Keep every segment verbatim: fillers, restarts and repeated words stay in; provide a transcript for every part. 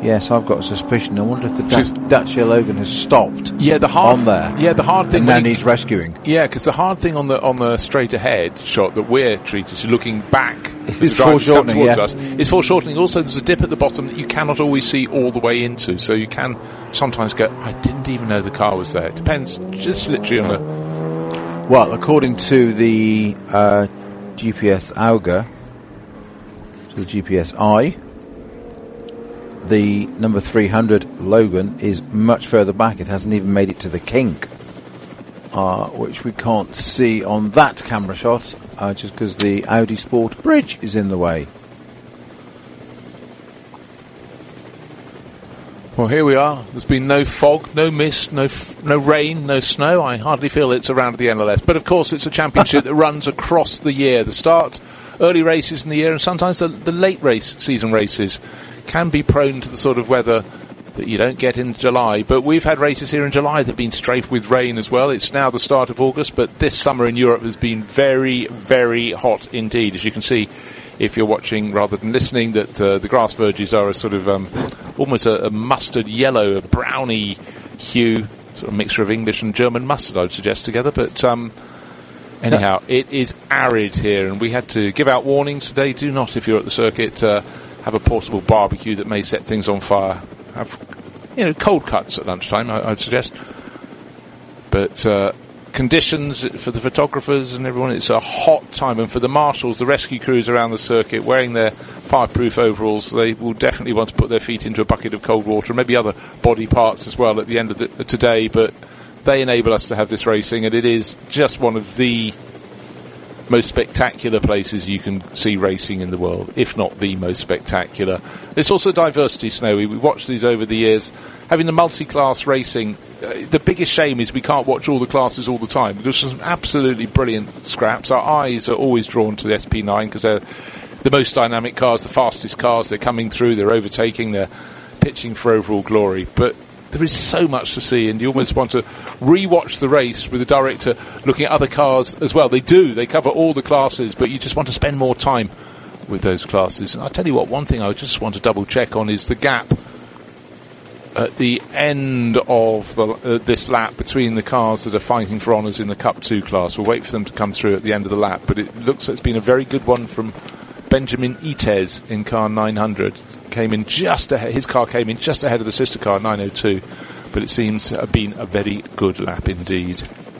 Yes, I've got a suspicion. I wonder if the da- Dacia Logan has stopped. Yeah, the hard on there. Yeah, the hard thing. And now needs rescuing. Yeah, because the hard thing on the on the straight ahead shot that we're treated to, looking back as the It's drivers come foreshortening, towards yeah. us, is foreshortening. Also, there's a dip at the bottom that you cannot always see all the way into, so you can sometimes go, I didn't even know the car was there. It depends just literally on the. Well, according to the uh, G P S Auger, to the G P S I, the number three hundred Logan is much further back. It hasn't even made it to the kink, uh, which we can't see on that camera shot, uh, just because the Audi Sport bridge is in the way. Well, here we are. There's been no fog, no mist, no f- no rain, no snow. I hardly feel it's around the N L S. But, of course, it's a championship that runs across the year. The start, early races in the year, and sometimes the, the late race season races can be prone to the sort of weather that you don't get in July. But we've had races here in July that have been strafed with rain as well. It's now the start of August, but this summer in Europe has been very, very hot indeed. As you can see, if you're watching rather than listening, that uh, the grass verges are a sort of um, almost a, a mustard yellow, a browny hue, sort of mixture of English and German mustard, I would suggest, together. But um, anyhow, it is arid here, and we had to give out warnings today. Do not, if you're at the circuit, uh, have a portable barbecue that may set things on fire. Have, you know, cold cuts at lunchtime, I, I would suggest. But uh, conditions for the photographers and everyone, it's a hot time. And for the marshals, the rescue crews around the circuit, wearing their fireproof overalls, they will definitely want to put their feet into a bucket of cold water, and maybe other body parts as well at the end of the, uh, today. But they enable us to have this racing, and it is just one of the most spectacular places you can see racing in the world, if not the most spectacular. It's also diversity, Snowy. We watched these over the years. Having the multi-class racing, uh, the biggest shame is we can't watch all the classes all the time, because there's some absolutely brilliant scraps. Our eyes are always drawn to the S P nine because they're the most dynamic cars, the fastest cars. They're coming through, they're overtaking, they're pitching for overall glory. But there is so much to see, and you almost want to re-watch the race with the director looking at other cars as well. They do, they cover all the classes, but you just want to spend more time with those classes. And I'll tell you what, one thing I just want to double check on is the gap at the end of the, uh, this lap between the cars that are fighting for honours in the Cup two class. We'll wait for them to come through at the end of the lap, but it looks like it's been a very good one from Benjamin Ites in car nine hundred. Came in just ahead, his car came in just ahead of the sister car nine oh two, but it seems to have been a very good lap indeed.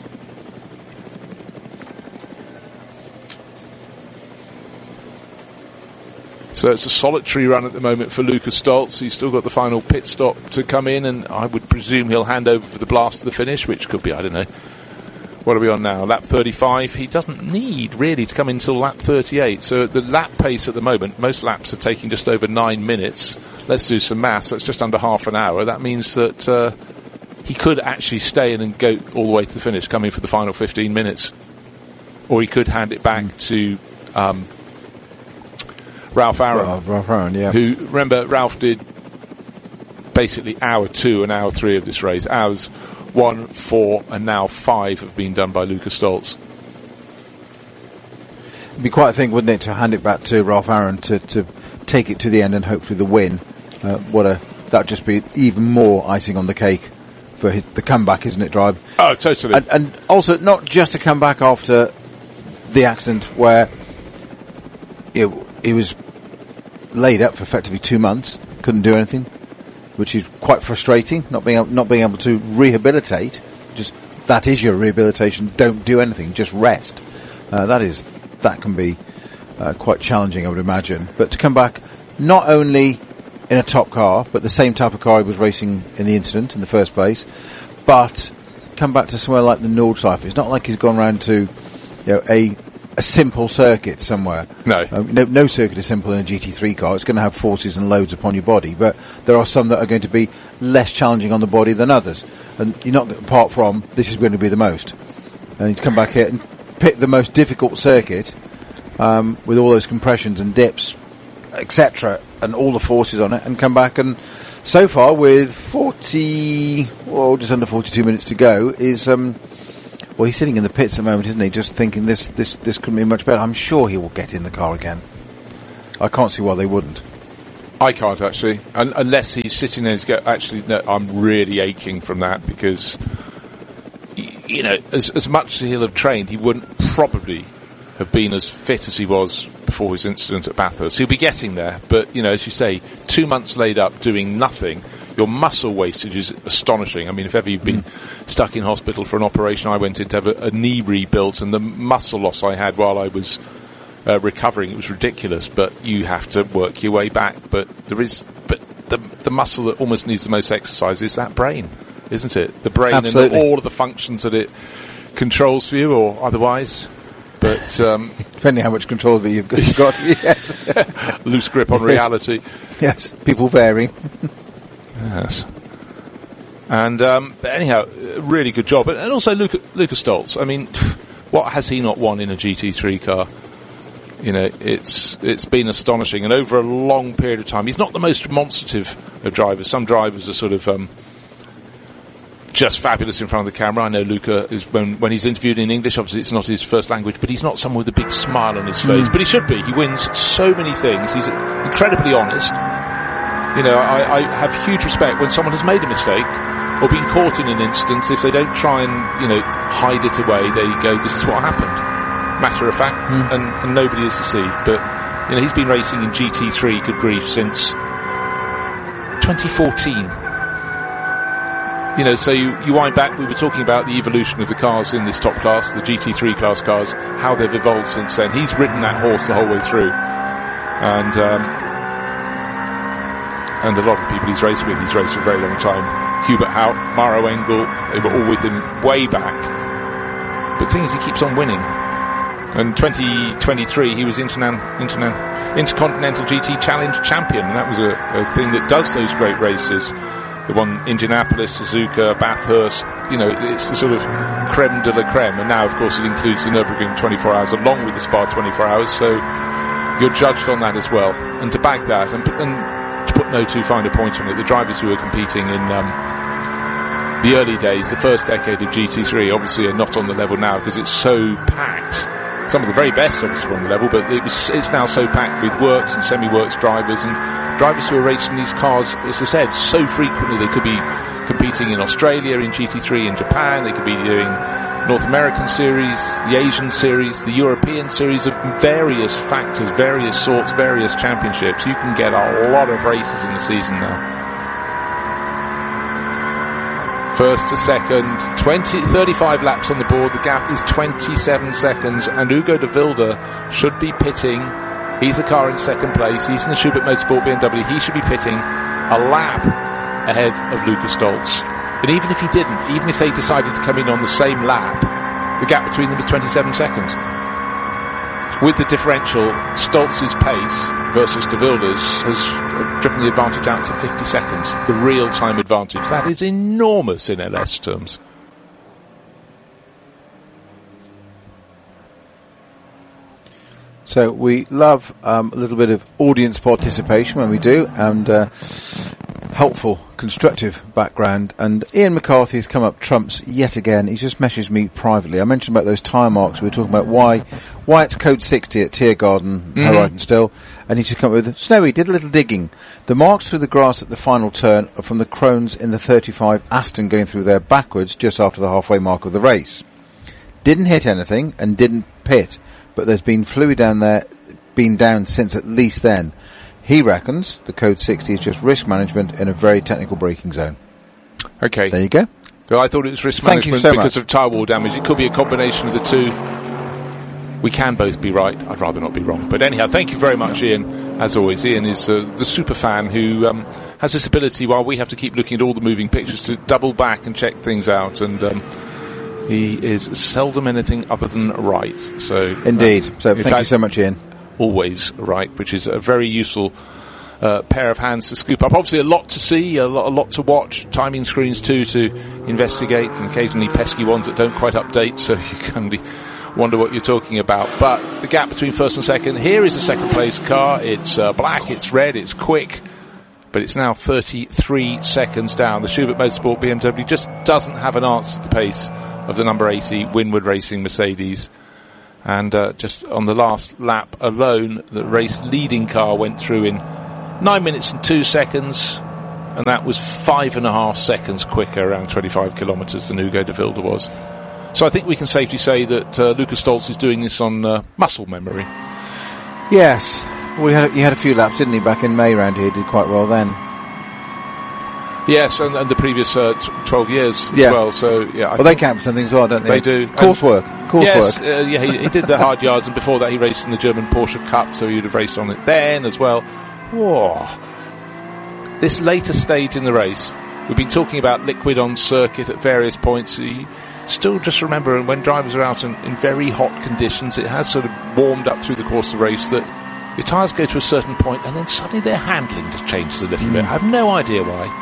So it's a solitary run at the moment for Lucas Stoltz. He's still got the final pit stop to come in, and I would presume he'll hand over for the blast to the finish, which could be, I don't know, what are we on now? Lap thirty-five. He doesn't need really to come in until lap thirty-eight. So at the lap pace at the moment, most laps are taking just over nine minutes. Let's do some maths. That's just under half an hour. That means that uh, he could actually stay in and go all the way to the finish, coming for the final fifteen minutes. Or he could hand it back mm. to um, Ralph Aaron. Well, Ralph Aaron, yeah. Who, remember, Ralph did basically hour two and hour three of this race. Hours one, four, and now five have been done by Lucas Stoltz. It'd be quite a thing, wouldn't it, to hand it back to Ralph Aaron to, to take it to the end and hopefully the win. Uh, what a that'd just be even more icing on the cake for his, the comeback, isn't it, Drive? Oh, totally. And, and also not just a comeback after the accident where it, he was laid up for effectively two months, couldn't do anything, which is quite frustrating, not being able, not being able to rehabilitate. Just that is your rehabilitation. Don't do anything, just rest. Uh, that is that can be uh, quite challenging, I would imagine. But to come back, not only in a top car, but the same type of car he was racing in the incident in the first place, but come back to somewhere like the Nordschleife. It's not like he's gone round to, you know, a a simple circuit somewhere. No. Um, no, no circuit is simple in a G T three car. It's going to have forces and loads upon your body, but there are some that are going to be less challenging on the body than others. And you're not, apart from, this is going to be the most. And you come back here and pick the most difficult circuit, um, with all those compressions and dips, et cetera, and all the forces on it, and come back and, so far with forty, well, just under forty-two minutes to go, is, um, well, he's sitting in the pits at the moment, isn't he? Just thinking this, this, this couldn't be much better. I'm sure he will get in the car again. I can't see why they wouldn't. I can't actually, Un- unless he's sitting there and go, actually, no, I'm really aching from that because, y- you know, as, as much as he'll have trained, he wouldn't probably have been as fit as he was before his incident at Bathurst. He'll be getting there, but, you know, as you say, two months laid up doing nothing, your muscle wastage is astonishing. I mean, if ever you've been mm. stuck in hospital for an operation, I went in to have a, a knee rebuilt, and the muscle loss I had while I was Uh, recovering, it was ridiculous, but you have to work your way back. But there is, but the the muscle that almost needs the most exercise is that brain, isn't it? The brain Absolutely. and the, all of the functions that it controls for you, or otherwise. But um, depending how much control of it you've got, you've got yes, loose grip on yes. reality. Yes, people vary. Yes. And um, but anyhow, really good job, and also Luca, Luca Stoltz. I mean, what has he not won in a G T three car? You know, it's it's been astonishing, and over a long period of time. He's not the most demonstrative of drivers. Some drivers are sort of um, just fabulous in front of the camera. I know Luca is, when when he's interviewed in English, obviously it's not his first language, but he's not someone with a big smile on his face. Mm. But he should be. He wins so many things. He's incredibly honest. You know, I, I have huge respect when someone has made a mistake or been caught in an instance. If they don't try and, you know, hide it away, they go, this is what happened. Matter of fact, mm. and, and nobody is deceived. But, you know, he's been racing in G T three, good grief, since twenty fourteen. You know, so you, you wind back, we were talking about the evolution of the cars in this top class, the G T three class cars, how they've evolved since then. He's ridden that horse the whole way through. And, um, and a lot of the people he's raced with, he's raced for a very long time. Hubert Hout, Maro Engel, they were all with him way back. But the thing is, he keeps on winning. And twenty twenty-three, he was interna- interna- Intercontinental G T Challenge champion, and that was a, a thing that does those great races. The one Indianapolis, Suzuka, Bathurst, you know, it's the sort of creme de la creme. And now, of course, it includes the Nürburgring twenty-four hours along with the Spa twenty-four hours, so you're judged on that as well. And to back that, and, and to put no too fine a point on it, the drivers who are competing in um, the early days, the first decade of G T three, obviously are not on the level now because it's so packed. Some of the very best obviously are on the level, but it was, it's now so packed with works and semi-works drivers and drivers who are racing these cars, as I said, so frequently. They could be competing in Australia in G T three, in Japan, they could be doing North American series, the Asian series, the European series of various factors, various sorts, various championships. You can get a lot of races in the season now. First to second, twenty, thirty-five laps on the board. The gap is twenty-seven seconds, and Ugo de Wilde should be pitting. He's the car in second place. He's in the Schubert Motorsport B M W. He should be pitting a lap ahead of Luca Stoltz. But even if he didn't, even if they decided to come in on the same lap, the gap between them is twenty-seven seconds. With the differential, Stoltz's pace versus de Wilde's has driven the advantage out to fifty seconds. The real-time advantage. That is enormous in L S terms. So we love um, a little bit of audience participation when we do, and uh, helpful, constructive background. And Ian McCarthy has come up trumps yet again. He's just messaged me privately. I mentioned about those tyre marks. We were talking about why why it's code sixty at Tiergarten, mm-hmm. Horizon still. And he's just come up with, Snowy did a little digging. The marks through the grass at the final turn are from the Crones in the thirty-five Aston going through there backwards just after the halfway mark of the race. Didn't hit anything and didn't pit, but there's been fluid down there, been down since at least then. He reckons the code sixty is just risk management in a very technical braking zone. Okay. There you go. Well, I thought it was risk Thank management so because much. of tyre wall damage. It could be a combination of the two. We can both be right. I'd rather not be wrong. But anyhow, thank you very much, Ian. As always, Ian is uh, the super fan who um, has this ability, while we have to keep looking at all the moving pictures, to double back and check things out. And um, he is seldom anything other than right. So Indeed. Uh, so in thank fact, you so much, Ian. Always right, which is a very useful uh, pair of hands to scoop up. Obviously a lot to see, a lot, a lot to watch, timing screens too to investigate, and occasionally pesky ones that don't quite update, so you can be wonder what you're talking about. But the gap between first and second, here is a second place car. It's uh, black, it's red, it's quick, but it's now thirty-three seconds down. The Schubert Motorsport B M W just doesn't have an answer to the pace of the number eighty Winward Racing Mercedes. And uh, just on the last lap alone, the race leading car went through in Nine minutes and two seconds, and that was five and a half seconds quicker, around twenty-five kilometres, than Hugo de Vilde was. So I think we can safely say that uh, Lukas Stoltz is doing this on uh, muscle memory. Yes. Well, he had, he had a few laps, didn't he, back in May round here? Did quite well then. Yes, and, and the previous uh, t- twelve years yeah. as well. So yeah, I well, they count for something as well, don't they? They do. Coursework. Coursework. Yes, uh, yeah, he, he did the hard yards, and before that, he raced in the German Porsche Cup, so he'd have raced on it then as well. Whoa. This later stage in the race, we've been talking about liquid on circuit at various points. You still just remember when drivers are out in, in very hot conditions, it has sort of warmed up through the course of the race that your tyres go to a certain point and then suddenly their handling just changes a little mm. bit. I have no idea why.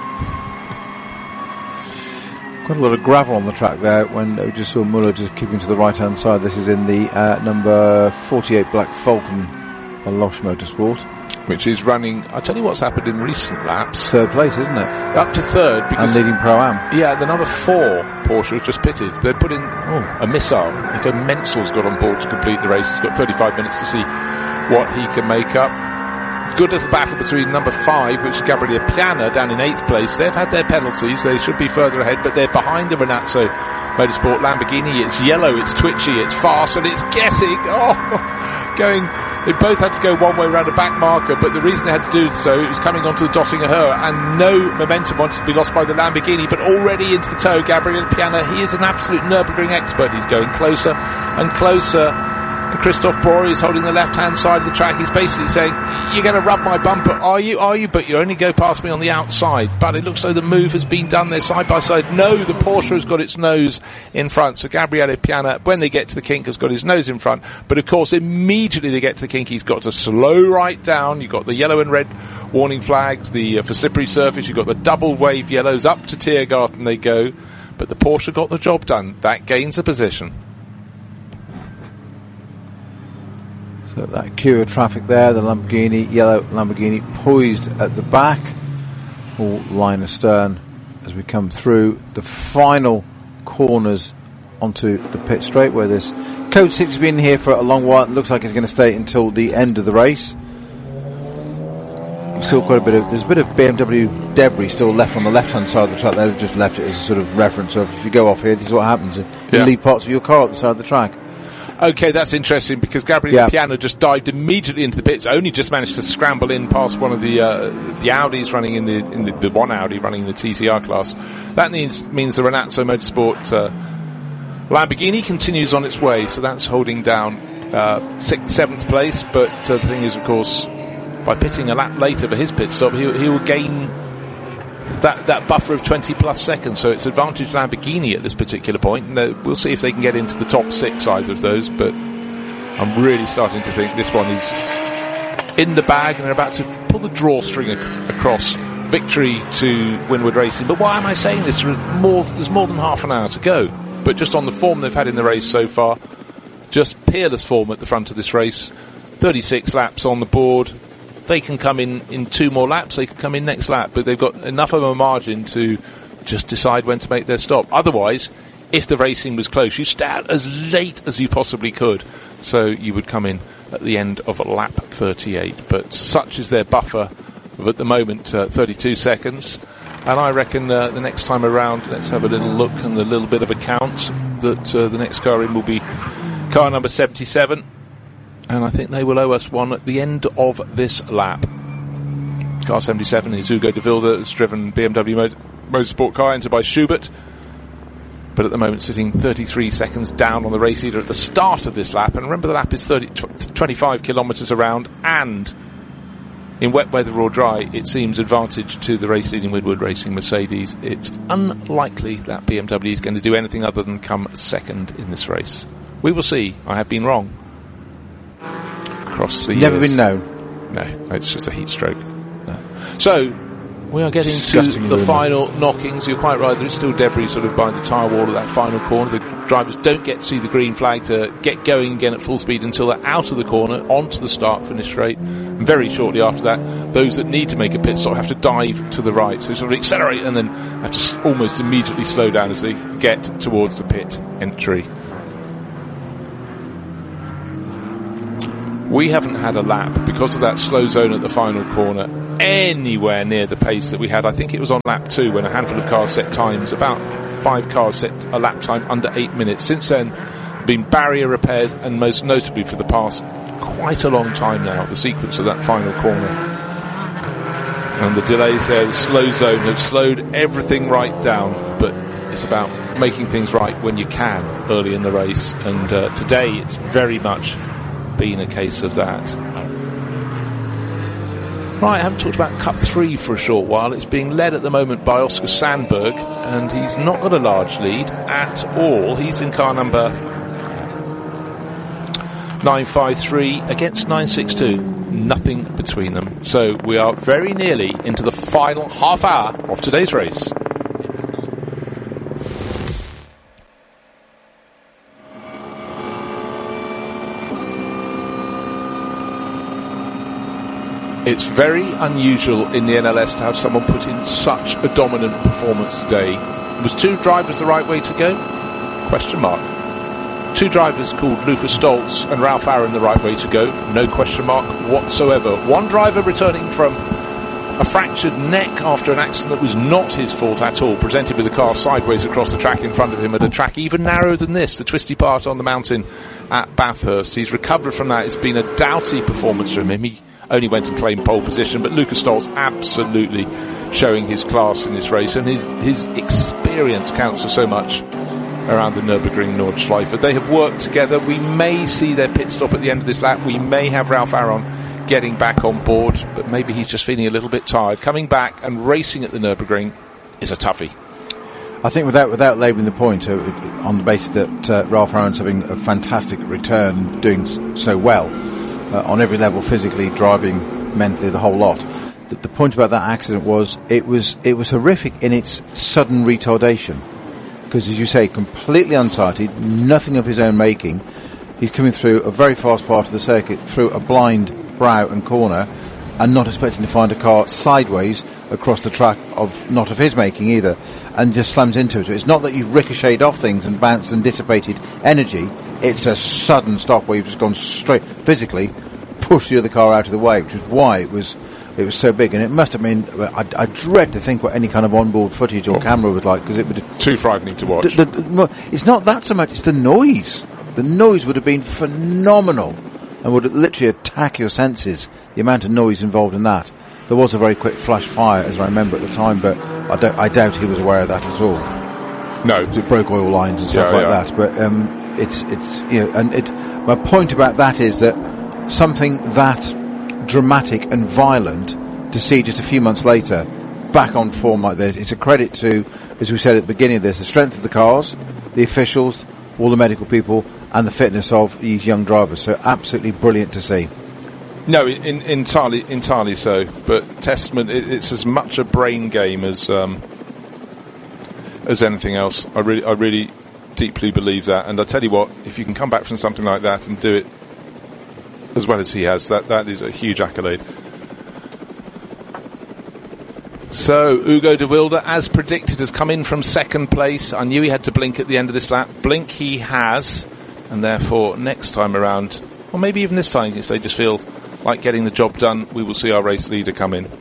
Quite a lot of gravel on the track there when we just saw Muller just keeping to the right hand side. This is in the uh, number forty-eight Black Falcon by Losch Motorsport, which is running. I'll tell you what's happened in recent laps. Third place, isn't it? Up to third. Because and leading Pro-Am. Yeah, the number four Porsche was just pitted. They put in oh, a missile. Nico Menzel's got on board to complete the race. He's got thirty-five minutes to see what he can make up. Good little battle between number five, which is Gabriele Piana, down in eighth place. They've had their penalties. They should be further ahead, but they're behind the Renazzo Motorsport Lamborghini. It's yellow, it's twitchy, it's fast, and it's guessing. Oh, going... They both had to go one way around a back marker, but the reason they had to do so, it was coming onto the Dottinger Her, and no momentum wanted to be lost by the Lamborghini, but already into the tow, Gabriele Piana, he is an absolute Nürburgring expert. He's going closer and closer, and Christoph Breuer is holding the left-hand side of the track. He's basically saying, you're going to rub my bumper, are you, are you? But you only go past me on the outside. But it looks like the move has been done there side by side. No, the Porsche has got its nose in front. So Gabriele Piana, when they get to the kink, has got his nose in front. But of course, immediately they get to the kink, he's got to slow right down. You've got the yellow and red warning flags, the uh, for slippery surface. You've got the double wave yellows up to Tiergarten they go. But the Porsche got the job done. That gains a position. So that queue of traffic there, the Lamborghini, yellow Lamborghini poised at the back, all line astern as we come through the final corners onto the pit straight where this Code six has been here for a long while. It looks like it's going to stay until the end of the race. Still quite a bit of, there's a bit of B M W debris still left on the left hand side of the track. They've just left it as a sort of reference of if you go off here, this is what happens. You yeah. leave parts of your car at the side of the track. Okay, that's interesting because Gabriele yeah. Piana just dived immediately into the pits. Only just managed to scramble in past one of the uh, the Audis running in the in the, the one Audi running in the T C R class. That means means the Renazzo Motorsport uh, Lamborghini continues on its way. So that's holding down uh, sixth, seventh place. But uh, the thing is, of course, by pitting a lap later for his pit stop, he he will gain that that buffer of twenty plus seconds, so it's advantage Lamborghini at this particular point, and uh, we'll see if they can get into the top six either of those, but I'm really starting to think this one is in the bag and they're about to pull the drawstring ac- across victory to Winward Racing. But why am I saying this? More, there's more than half an hour to go, but just on the form they've had in the race so far, just peerless form at the front of this race, thirty-six laps on the board. They can come in in two more laps, they can come in next lap, but they've got enough of a margin to just decide when to make their stop. Otherwise, if the racing was close, you start as late as you possibly could, so you would come in at the end of lap thirty-eight. But such is their buffer of, at the moment, uh, thirty-two seconds. And I reckon uh, the next time around, let's have a little look and a little bit of a count, that uh, the next car in will be car number seventy-seven. And I think they will owe us one at the end of this lap. Car seventy-seven is Hugo de Vilde. It's driven B M W motor, Motorsport car entered by Schubert. But at the moment sitting thirty-three seconds down on the race leader at the start of this lap. And remember the lap is thirty, twenty-five kilometres around, and in wet weather or dry, it seems advantage to the race leading Winward Racing Mercedes. It's unlikely that B M W is going to do anything other than come second in this race. We will see. I have been wrong. Across the Never years. been known. No, it's just a heat stroke. No. So, we are getting to the final knockings. You're quite right, there's still debris sort of behind the tyre wall of that final corner. The drivers don't get to see the green flag to get going again at full speed until they're out of the corner, onto the start-finish straight. And very shortly after that, those that need to make a pit stop have to dive to the right. So sort of accelerate and then have to s- almost immediately slow down as they get towards the pit entry. We haven't had a lap because of that slow zone at the final corner anywhere near the pace that we had. I think it was on lap two when a handful of cars set times, about five cars set a lap time under eight minutes. Since then, been barrier repairs, and most notably for the past quite a long time now, the sequence of that final corner. And the delays there, the slow zone, have slowed everything right down, but it's about making things right when you can early in the race, and uh, today it's very much been a case of that. Right, I haven't talked about Cup three for a short while. It's being led at the moment by Oscar Sandberg, and he's not got a large lead at all. He's in car number nine five three against nine six two. Nothing between them. So we are very nearly into the final half hour of today's race. It's very unusual in the N L S to have someone put in such a dominant performance today. Was two drivers the right way to go? Question mark. Two drivers called Lucas Stoltz and Ralph Aaron the right way to go? No question mark whatsoever. One driver returning from a fractured neck after an accident that was not his fault at all, presented with the car sideways across the track in front of him at a track even narrower than this, the twisty part on the mountain at Bathurst. He's recovered from that. It's been a doughty performance from him. He only went and claimed pole position, but Lucas Stoltz absolutely showing his class in this race, and his his experience counts for so much around the Nürburgring Nordschleife. They have worked together. We may see their pit stop at the end of this lap. We may have Ralph Aaron getting back on board, but maybe he's just feeling a little bit tired. Coming back and racing at the Nürburgring is a toughie. I think without without labelling the point, uh, on the basis that uh, Ralph Aaron's having a fantastic return, doing so well, Uh, on every level, physically, driving, mentally, the whole lot. The, the point about that accident was it was it was horrific in its sudden retardation, because, as you say, completely unsighted, nothing of his own making. He's coming through a very fast part of the circuit, through a blind brow and corner, and not expecting to find a car sideways across the track of not of his making either, and just slams into it. It's not that you've ricocheted off things and bounced and dissipated energy. It's a sudden stop where you've just gone straight, physically pushed the other car out of the way, which is why it was it was so big. And it must have been, I, I dread to think what any kind of onboard footage or camera was like, because it would have... Too frightening to watch. The, the, it's not that so much, it's the noise. The noise would have been phenomenal and would literally attack your senses, the amount of noise involved in that. There was a very quick flash fire, as I remember at the time, but I, don't, I doubt he was aware of that at all. No. It broke oil lines and stuff yeah, like yeah. that. But um, it's, it's you know, and it, my point about that is that something that dramatic and violent, to see just a few months later back on form like this, it's a credit to, as we said at the beginning of this, the strength of the cars, the officials, all the medical people, and the fitness of these young drivers. So absolutely brilliant to see. No, in, entirely, entirely so. But testament, it, it's as much a brain game as um, as anything else. I really, I really deeply believe that. And I tell you what, if you can come back from something like that and do it as well as he has, that that is a huge accolade. So, Ugo de Wilde, as predicted, has come in from second place. I knew he had to blink at the end of this lap. Blink he has, and therefore next time around, or maybe even this time, if they just feel like getting the job done, we will see our race leader come in.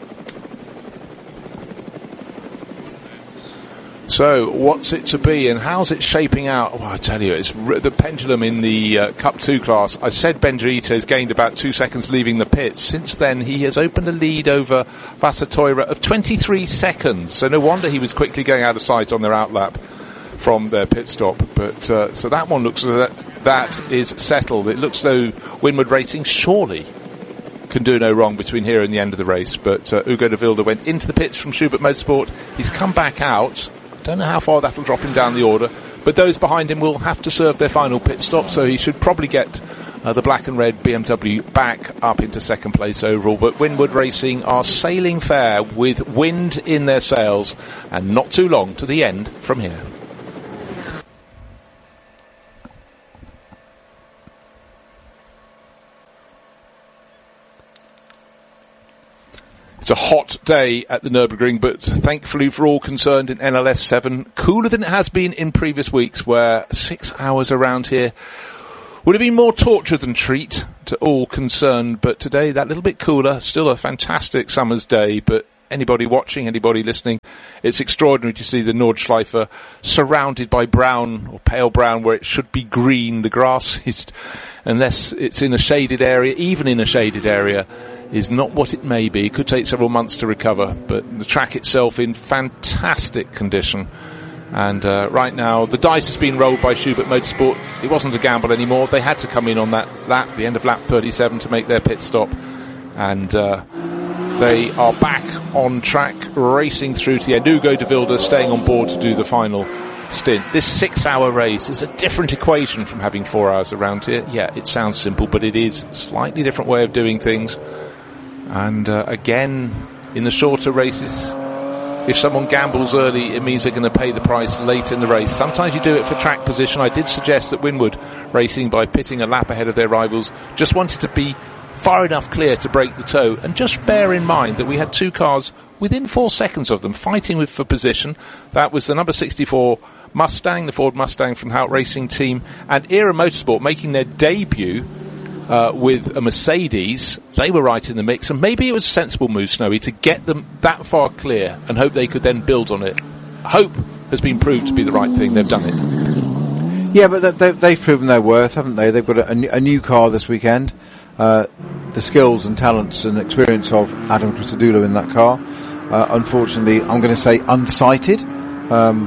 So, what's it to be, and how's it shaping out? Oh, I tell you, it's r- the pendulum in the uh, Cup two class. I said Benjerito has gained about two seconds leaving the pits. Since then, he has opened a lead over Vasserteura of twenty-three seconds. So no wonder he was quickly going out of sight on their outlap from their pit stop. But uh, so that one looks that that is settled. It looks though Winward Racing surely can do no wrong between here and the end of the race. But uh, Ugo de Wilde went into the pits from Schubert Motorsport. He's come back out. Don't know how far that'll drop him down the order, but those behind him will have to serve their final pit stop, so he should probably get uh, the black and red B M W back up into second place overall. But Winward Racing are sailing fair with wind in their sails, and not too long to the end from here. It's a hot day at the Nürburgring, but thankfully for all concerned in N L S seven, cooler than it has been in previous weeks, where six hours around here Would have been more torture than treat to all concerned, but today that little bit cooler, still a fantastic summer's day, but anybody watching, anybody listening, it's extraordinary to see the Nordschleife surrounded by brown or pale brown where it should be green. The grass is, unless it's in a shaded area, even in a shaded area, is not what it may be. It could take several months to recover, but the track itself in fantastic condition. And uh, right now, the dice has been rolled by Schubert Motorsport. It wasn't a gamble anymore. They had to come in on that lap, the end of lap thirty-seven, to make their pit stop. And uh, they are back on track, racing through to the end. Hugo de Wilde staying on board to do the final stint. This six-hour race is a different equation from having four hours around here. Yeah, it sounds simple, but it is a slightly different way of doing things. And uh, again, in the shorter races, if someone gambles early, it means they're going to pay the price late in the race. Sometimes you do it for track position. I did suggest that Winward Racing, by pitting a lap ahead of their rivals, just wanted to be far enough clear to break the tow. And just bear in mind that we had two cars within four seconds of them fighting with for position. That was the number sixty-four Mustang, the Ford Mustang from Hout Racing Team, and Era Motorsport making their debut Uh, with a Mercedes. They were right in the mix, and maybe it was a sensible move, Snowy, to get them that far clear and hope they could then build on it. Hope has been proved to be the right thing. They've done it. Yeah, but they, they've proven their worth, haven't they? They've got a, a new car this weekend. Uh, the skills and talents and experience of Adam Christodoulou in that car. Uh, unfortunately, I'm going to say unsighted um,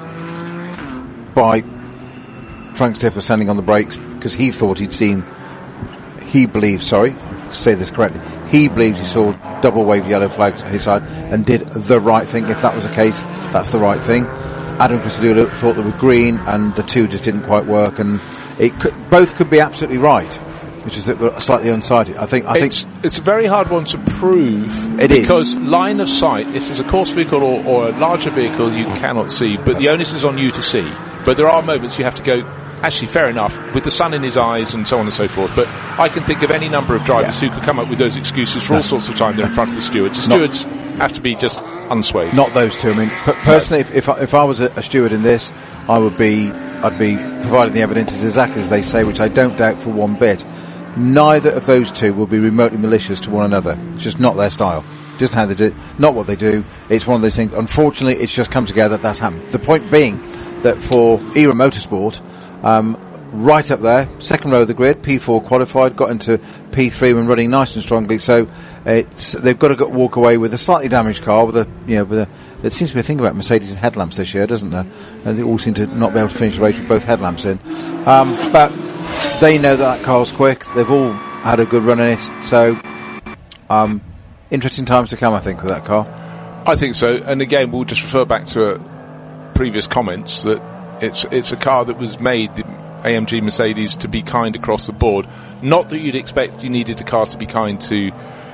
by Frank Stipper standing on the brakes because he thought he'd seen He believes, sorry, to say this correctly, he believes he saw double wave yellow flags at his side and did the right thing. If that was the case, that's the right thing. Adam Christodoulou thought they were green and the two just didn't quite work, and it could, both could be absolutely right, which is that we're slightly unsighted. I think, I it's, think it's a very hard one to prove. It because is. Line of sight, if there's a course vehicle or, or a larger vehicle, you cannot see, but the onus is on you to see. But there are moments you have to go, actually, fair enough, with the sun in his eyes and so on and so forth. But I can think of any number of drivers yeah. who could come up with those excuses for no. all sorts of time. They're in front of the stewards. The stewards not, have to be just unswayed. Not those two. I mean, p- personally, no. if, if, I, if I was a, a steward in this, I would be, I'd be providing the evidence is exactly as they say, which I don't doubt for one bit. Neither of those two will be remotely malicious to one another. It's just not their style. Just how they do it. Not what they do. It's one of those things. Unfortunately, it's just come together. That's happened. The point being that for Era Motorsport, Um, right up there, second row of the grid, P four qualified, got into P three when running nice and strongly. So it's they've got to go, walk away with a slightly damaged car. With a you know, with a there seems to be a thing about Mercedes and headlamps this year, doesn't there? And they all seem to not be able to finish the race with both headlamps in. Um, but they know that that car's quick. They've all had a good run in it. So um, interesting times to come, I think, with that car. I think so. And again, we'll just refer back to uh, previous comments that. It's it's a car that was made, the A M G Mercedes, to be kind across the board. Not that you'd expect you needed a car to be kind to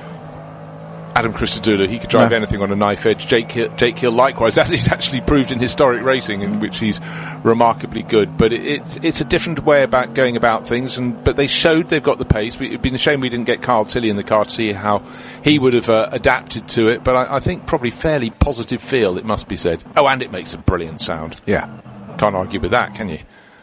Adam Christodoulou. He could drive no. anything on a knife edge. Jake Hill, Jake Hill likewise, as he's actually proved in historic racing, in which he's remarkably good. But it, it's it's a different way about going about things. And but they showed they've got the pace. It'd been a shame we didn't get Carl Tilley in the car to see how he would have uh, adapted to it. But I, I think probably fairly positive feel, it must be said. Oh, and it makes a brilliant sound. Yeah. Can't argue with that, can you?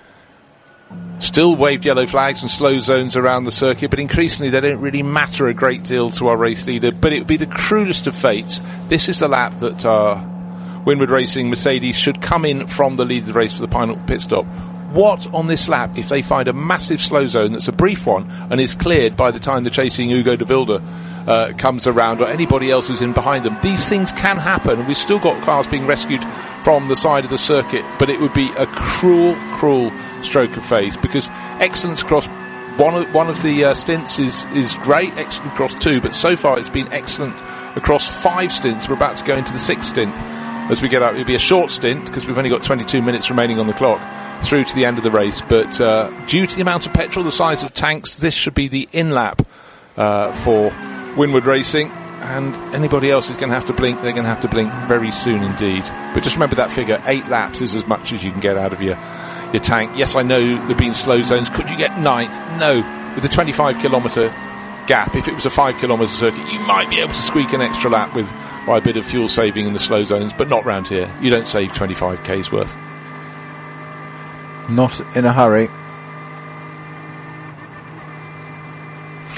Still waved yellow flags and slow zones around the circuit, but increasingly they don't really matter a great deal to our race leader. But it would be the cruelest of fates. This is the lap that uh, Winward Racing Mercedes should come in from the lead of the race for the final pit stop. What on this lap if they find a massive slow zone that's a brief one and is cleared by the time the chasing Hugo de Wilde uh, comes around, or anybody else who's in behind them? These things can happen, and we've still got cars being rescued from the side of the circuit, but it would be a cruel, cruel stroke of fate, because excellence across one of, one of the uh, stints is, is great, excellent across two, but so far it's been excellent across five stints. We're about to go into the sixth stint as we get up. It'll be a short stint because we've only got twenty-two minutes remaining on the clock through to the end of the race, but uh, due to the amount of petrol, the size of tanks, this should be the in-lap uh, for Winward Racing, and anybody else is going to have to blink. They're going to have to blink very soon indeed. But just remember that figure, eight laps is as much as you can get out of your, your tank. Yes, I know there have been slow zones. Could you get ninth? No. With a twenty-five kilometre gap, if it was a five kilometre circuit, you might be able to squeak an extra lap with by a bit of fuel saving in the slow zones, but not round here. You don't save twenty-five ka's worth. Not in a hurry.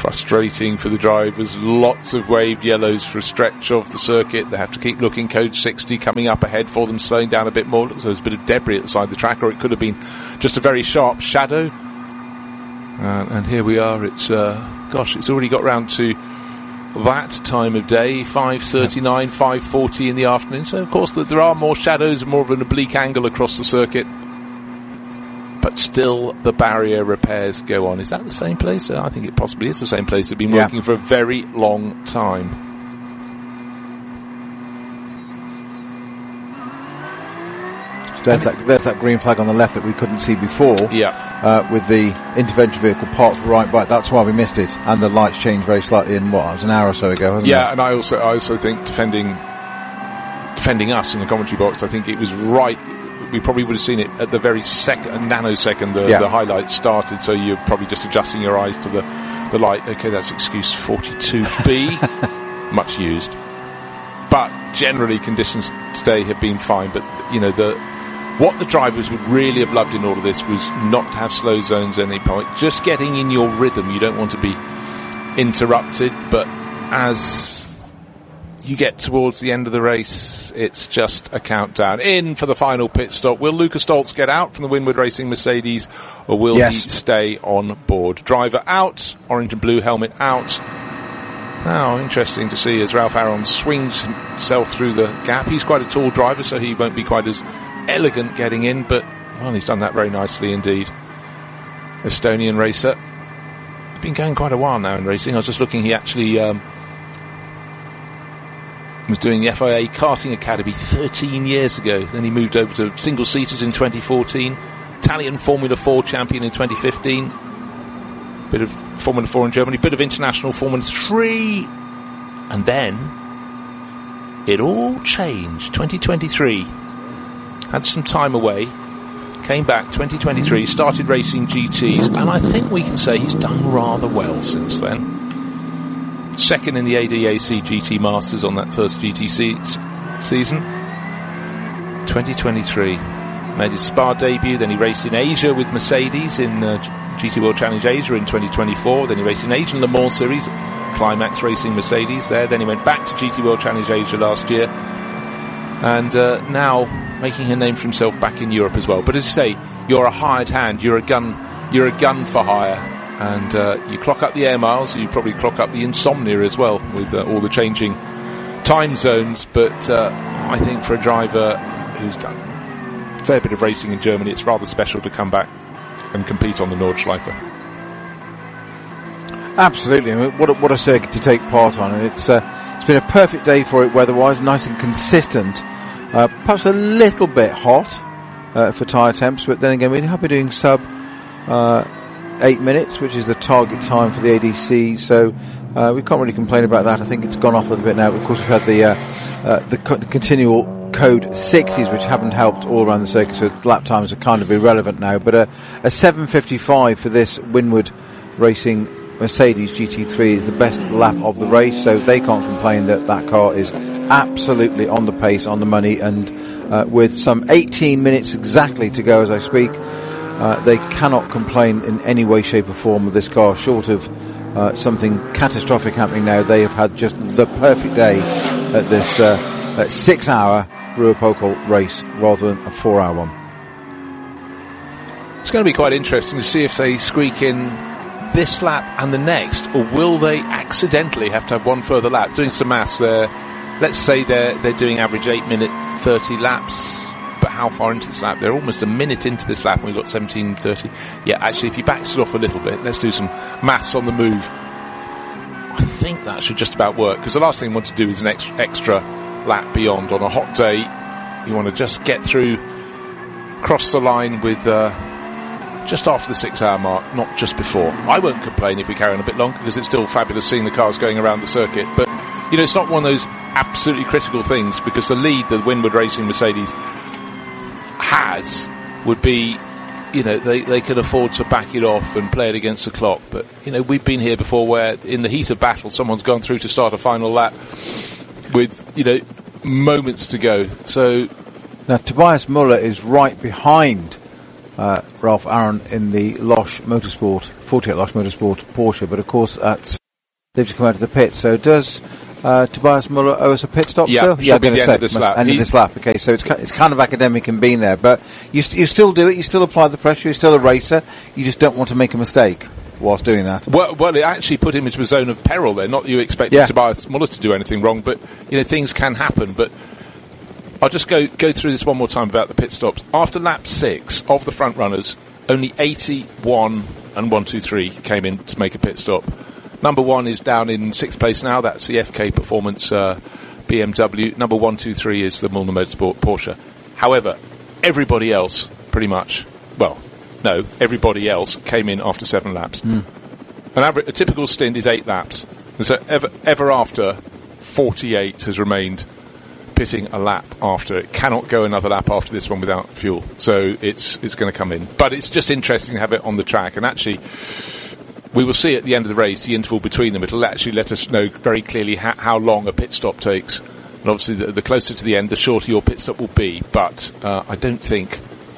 Frustrating for the drivers. Lots of waved yellows for a stretch of the circuit. They have to keep looking. Code sixty coming up ahead for them, slowing down a bit more. Looks like there's a bit of debris at the side of the track, or it could have been just a very sharp shadow. Uh, and here we are. It's uh, gosh, it's already got round to that time of day, five thirty-nine, five forty in the afternoon. So of course there are more shadows and more of an oblique angle across the circuit. But still, the barrier repairs go on. Is that the same place? Uh, I think it possibly is the same place. They've been yeah. working for a very long time. So there's, that, there's that green flag on the left that we couldn't see before. Yeah. Uh, with the intervention vehicle parked right by. That's why we missed it. And the lights changed very slightly in, what, it was an hour or so ago, wasn't yeah, it? Yeah, and I also, I also think defending, defending us in the commentary box, I think it was right. We probably would have seen it at the very second, a nanosecond, the, yeah. the highlights started, so you're probably just adjusting your eyes to the, the light. Okay, that's excuse forty-two B, much used. But generally conditions today have been fine, but, you know, the what the drivers would really have loved in all of this was not to have slow zones at any point, just getting in your rhythm. You don't want to be interrupted, but as you get towards the end of the race, it's just a countdown. In for the final pit stop. Will Luca Stoltz get out from the Winward Racing Mercedes, or will yes. he stay on board? Driver out, orange and blue helmet out. Now, interesting to see as Ralph Aron swings himself through the gap. He's quite a tall driver, so he won't be quite as elegant getting in, but, well, he's done that very nicely indeed. Estonian racer. He's been going quite a while now in racing. I was just looking, he actually... Um, was doing the F I A Karting Academy thirteen years ago. Then he moved over to single-seaters in twenty fourteen. Italian Formula four champion in twenty fifteen. Bit of Formula four in Germany. Bit of international Formula three. And then it all changed. twenty twenty-three. Had some time away. Came back twenty twenty-three. Started racing G Ts. And I think we can say he's done rather well since then. Second in the A D A C G T Masters on that first G T C season. twenty twenty-three. Made his Spa debut, then he raced in Asia with Mercedes in uh, G T World Challenge Asia in twenty twenty-four. Then he raced in Asian Le Mans Series, Climax Racing Mercedes there. Then he went back to G T World Challenge Asia last year. And uh, now making a name for himself back in Europe as well. But as you say, you're a hired hand, you're a gun, you're a gun for hire. And uh, you clock up the air miles, you probably clock up the insomnia as well with uh, all the changing time zones. But uh, I think for a driver who's done a fair bit of racing in Germany, it's rather special to come back and compete on the Nordschleife. Absolutely. I mean, what, a, what a circuit to take part on. And it's, uh, it's been a perfect day for it weather-wise, nice and consistent. Uh, perhaps a little bit hot uh, for tyre temps, but then again, we're happy doing sub... Uh, eight minutes, which is the target time for the A D C, so uh, we can't really complain about that. I think it's gone off a little bit now. Of course, we've had the uh, uh, the, co- the continual code sixties, which haven't helped all around the circuit, so lap times are kind of irrelevant now. But uh, a seven fifty-five for this Winward Racing Mercedes G T three is the best lap of the race, so they can't complain that that car is absolutely on the pace, on the money, and uh, with some eighteen minutes exactly to go as I speak, Uh, they cannot complain in any way, shape or form with this car, short of uh, something catastrophic happening now. They have had just the perfect day at this uh, at six-hour Ruhr-Pokal race rather than a four-hour one. It's going to be quite interesting to see if they squeak in this lap and the next, or will they accidentally have to have one further lap? Doing some maths there, let's say they're, they're doing average eight minute thirty laps. But how far into this lap? They're almost a minute into this lap and we've got seventeen thirty. Yeah, actually, if you backs it off a little bit, let's do some maths on the move. I think that should just about work, because the last thing you want to do is an extra, extra lap beyond. On a hot day, you want to just get through, cross the line with uh, just after the six hour mark, not just before. I won't complain if we carry on a bit longer, because it's still fabulous seeing the cars going around the circuit. But, you know, it's not one of those absolutely critical things, because the lead that Winward Racing Mercedes has would be, you know, they, they can afford to back it off and play it against the clock. But, you know, we've been here before where in the heat of battle someone's gone through to start a final lap with, you know, moments to go. So now Tobias Muller is right behind uh, Ralph Aaron in the Losh Motorsport, forty-eight Losh Motorsport Porsche, but of course that's they've just come out of the pit. So does uh, Tobias Muller owe us a pit stop yeah, still? Yeah, be the end of this lap. End of this lap. Okay, so it's it's kind of academic in being there, but you st- you still do it. You still apply the pressure. You're still a racer. You just don't want to make a mistake whilst doing that. Well, well, it actually put him into a zone of peril there. Not that you expected yeah. Tobias Muller to do anything wrong, but you know things can happen. But I'll just go go through this one more time about the pit stops. After lap six of the front runners, only eighty-one and one two three came in to make a pit stop. Number one is down in sixth place now. That's the F K Performance uh, B M W. Number one, two, three is the Muller Motorsport Porsche. However, everybody else, pretty much, well, no, everybody else came in after seven laps. Mm. An average, a typical stint is eight laps. And so ever, ever after, forty-eight has remained pitting a lap after. It cannot go another lap after this one without fuel. So it's it's going to come in. But it's just interesting to have it on the track. And actually, we will see at the end of the race the interval between them. It'll actually let us know very clearly ha- how long a pit stop takes. And obviously, the, the closer to the end, the shorter your pit stop will be. But uh, I don't think...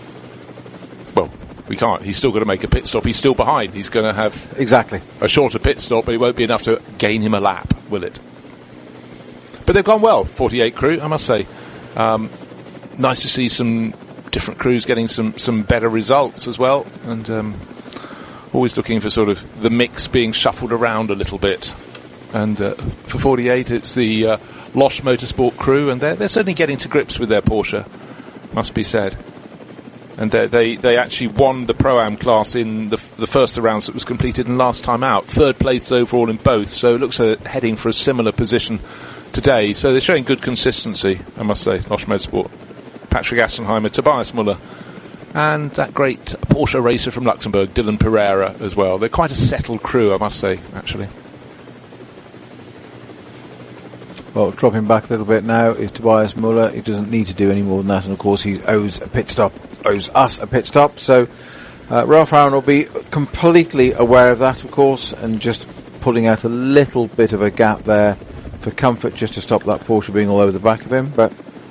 Well, we can't. He's still got to make a pit stop. He's still behind. He's going to have exactly a shorter pit stop, but it won't be enough to gain him a lap, will it? But they've gone well, forty-eight crew, I must say. Um, nice to see some different crews getting some, some better results as well. And... Um, always looking for sort of the mix being shuffled around a little bit. And uh, for forty-eight, it's the uh, Losh Motorsport crew, and they're, they're certainly getting to grips with their Porsche, must be said. And they they actually won the Pro-Am class in the, the first of the rounds that was completed and last time out. Third place overall in both, so it looks like heading for a similar position today. So they're showing good consistency, I must say, Losh Motorsport. Patrick Assenheimer, Tobias Muller, and that great Porsche racer from Luxembourg, Dylan Pereira, as well. They're quite a settled crew, I must say, actually. Well, dropping back a little bit now is Tobias Muller. He doesn't need to do any more than that, and of course he owes a pit stop, owes us a pit stop. So uh, Ralph Aaron will be completely aware of that, of course, and just pulling out a little bit of a gap there for comfort, just to stop that Porsche being all over the back of him. But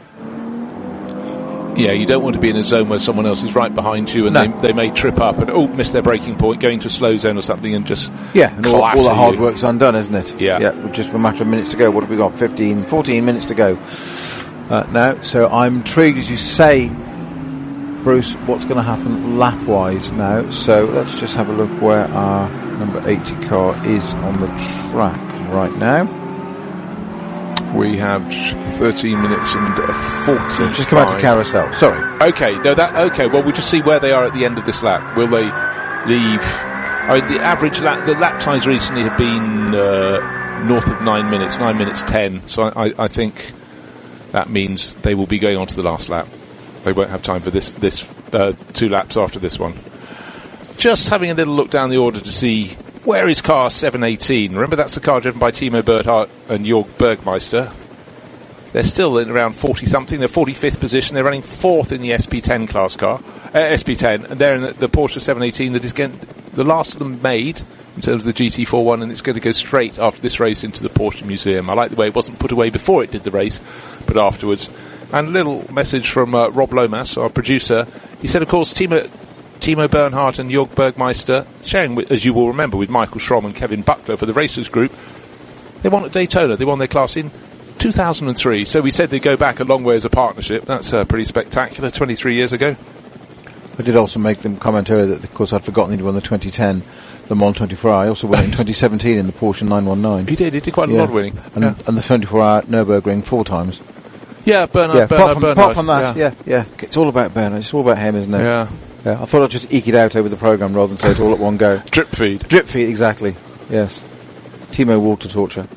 yeah, you don't want to be in a zone where someone else is right behind you and no. they, they may trip up and, oh, miss their braking point, going to a slow zone or something and just yeah, and all, all the hard you. work's undone, isn't it? Yeah. Yeah, with just a matter of minutes to go. What have we got? fifteen, fourteen minutes to go uh, now. So I'm intrigued, as you say, Bruce, what's going to happen lap-wise now. So let's just have a look where our number eighty car is on the track right now. We have thirteen minutes and forty. Just come out to carousel. Sorry. Okay, no, that okay. Well, we'll just see where they are at the end of this lap. Will they leave? I mean, the average lap, the lap times recently have been uh, north of nine minutes, nine minutes ten. So I, I, I think that means they will be going on to the last lap. They won't have time for this this uh, two laps after this one. Just having a little look down the order to see. Where is car seven eighteen? Remember, that's the car driven by Timo Bernhardt and Jörg Bergmeister. They're still in around forty-something. They're forty-fifth position. They're running fourth in the S P ten class car. Uh, S P ten. And they're in the, the Porsche seven eighteen that is getting the last of them made in terms of the G T four one, and it's going to go straight after this race into the Porsche Museum. I like the way it wasn't put away before it did the race, but afterwards. And a little message from uh, Rob Lomas, our producer. He said, of course, Timo... Timo Bernhardt and Jörg Bergmeister, sharing, with, as you will remember, with Michael Schromm and Kevin Buckler for the Racers Group. They won at Daytona. They won their class in two thousand three. So we said they go back a long way as a partnership. That's uh, pretty spectacular, twenty-three years ago. I did also make them comment earlier that, of course, I'd forgotten he'd won the twenty ten Le Mans twenty-four hour. I also won it in twenty seventeen in the Porsche nine nineteen. He did. He did quite a yeah. lot of winning. And, yeah. and the twenty-four hour Nürburgring four times. Yeah, Bernhard. Yeah, Bernhard, apart, from, Bernhard, apart from that, yeah. yeah, yeah. It's all about Bernhard. It's all about him, isn't it? Yeah. Yeah, I thought I'd just eke it out over the programme rather than say it all at one go. Drip feed. Drip feed, exactly. Yes. Timo water torture.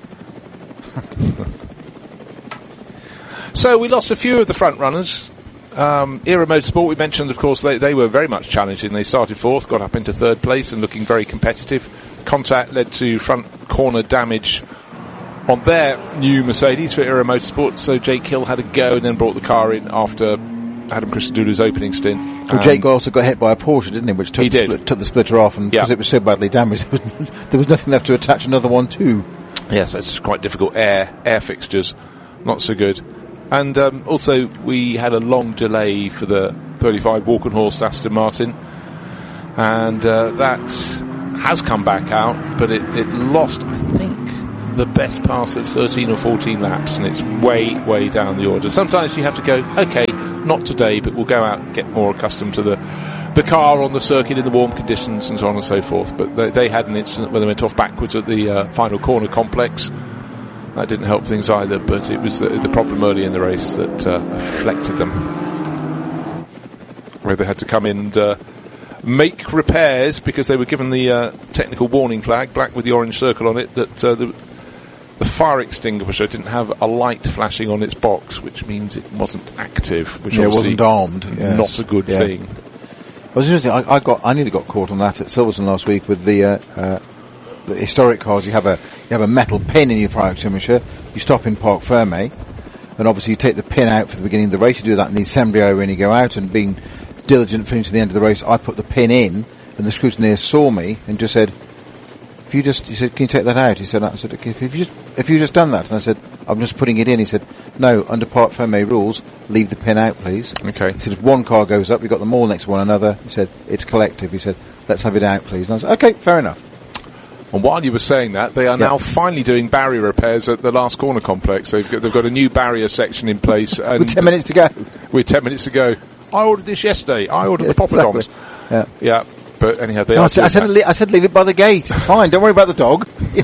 So we lost a few of the front runners. Um, Era Motorsport, we mentioned, of course, they, they were very much challenging. They started fourth, got up into third place and looking very competitive. Contact led to front corner damage on their new Mercedes for Era Motorsport. So Jake Hill had a go and then brought the car in after Adam Christodoulou's opening stint. Well, Jake also got hit by a Porsche, didn't he? Which took, he the, did. split, took the splitter off, and because yeah. it was so badly damaged, there was, there was nothing left to attach another one to. Yes, that's quite difficult. Air, air fixtures, not so good. And um, also, we had a long delay for the thirty-five Walkenhorst Aston Martin, and uh, that has come back out, but it, it lost, I think, the best part of thirteen or fourteen laps, and it's way, way down the order. Sometimes you have to go, okay, not today, but we'll go out and get more accustomed to the the car on the circuit in the warm conditions and so on and so forth. But they, they had an incident where they went off backwards at the uh, final corner complex. That didn't help things either, but it was the, the problem early in the race that uh, afflicted them, where they had to come in and uh, make repairs because they were given the uh, technical warning flag, black with the orange circle on it, that uh, the, the fire extinguisher didn't have a light flashing on its box, which means it wasn't active, which yeah, it obviously wasn't armed. Yes. Not a good yeah. thing. It was interesting. I, I got, I nearly got caught on that at Silverstone last week with the, uh, uh, the historic cars. You have a, you have a metal pin in your fire extinguisher. You stop in Parc Fermé, and obviously you take the pin out for the beginning of the race. You do that in the assembly area when you go out. And being diligent, finishing the end of the race, I put the pin in, and the scrutineer saw me and just said, "If you just," he said, "Can you take that out?" He said, "I said, if you just, if you just done that," and I said, "I'm just putting it in." He said, "No, under Parc Fermé rules, leave the pin out, please." Okay. He said, "If one car goes up, you've got them all next to one another." He said, "It's collective." He said, "Let's have it out, please." And I was like, "Okay, fair enough." And while you were saying that, they are yeah. now finally doing barrier repairs at the last corner complex. They've got, they've got a new barrier section in place. And with ten minutes to go. With ten minutes to go. I ordered this yesterday. I ordered yeah, the poppadoms. Exactly. Yeah. Yeah. But anyhow, they no, are. I, said, I, said, I said leave it by the gate. It's fine. Don't worry about the dog. He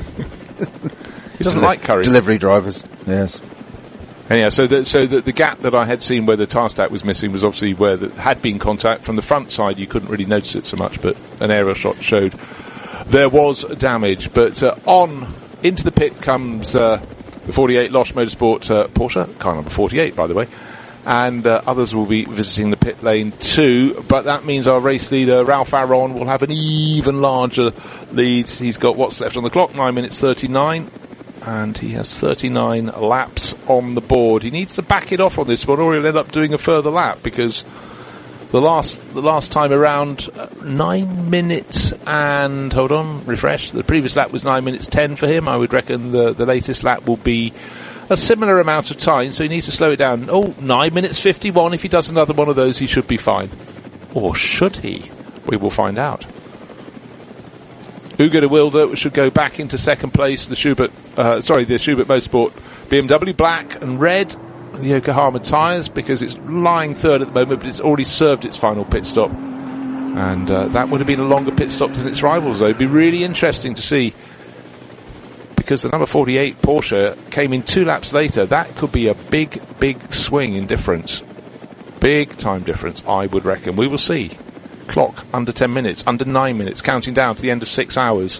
doesn't like curry. Delivery drivers. Yes. Anyhow, so the, so the, the gap that I had seen where the tyre stack was missing was obviously where there had been contact. From the front side, you couldn't really notice it so much, but an aerial shot showed there was damage. But uh, on into the pit comes uh, the forty-eight Losch Motorsport uh, Porsche, car number forty-eight, by the way. And uh, others will be visiting the pit lane too, but that means our race leader, Ralph Aron, will have an even larger lead. He's got what's left on the clock, nine minutes thirty-nine, and he has thirty-nine laps on the board. He needs to back it off on this one, or he'll end up doing a further lap, because the last the last time around, uh, nine minutes and, hold on, refresh, the previous lap was nine minutes ten for him. I would reckon the, the latest lap will be a similar amount of time, so he needs to slow it down. Oh, nine minutes fifty-one. If he does another one of those, he should be fine. Or should he? We will find out. Ugo de Wilde should go back into second place. The Schubert, uh, sorry, the Schubert Motorsport B M W, black and red, the Yokohama tyres, because it's lying third at the moment, but it's already served its final pit stop. And uh, that would have been a longer pit stop than its rivals, though. It'd be really interesting to see, because the number forty-eight Porsche came in two laps later. That could be a big, big swing in difference. Big time difference, I would reckon. We will see. Clock under ten minutes, under nine minutes, counting down to the end of six hours.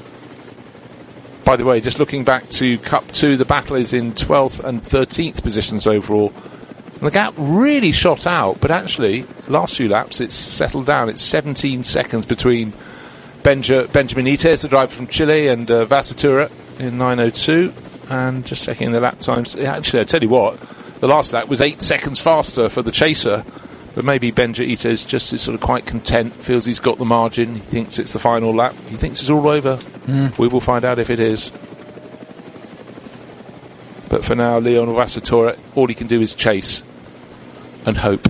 By the way, just looking back to Cup two, the battle is in twelfth and thirteenth positions overall. And the gap really shot out, but actually, last few laps, it's settled down. It's seventeen seconds between Benja, Benjamin Ites, the driver from Chile, and uh, Vassatura in nine oh two. And just checking the lap times. Actually, I tell you what, the last lap was eight seconds faster for the chaser. But maybe Benja Ites just is sort of quite content, feels he's got the margin, he thinks it's the final lap, he thinks it's all over. Mm. We will find out if it is. But for now, Leon Vassatura, all he can do is chase and hope.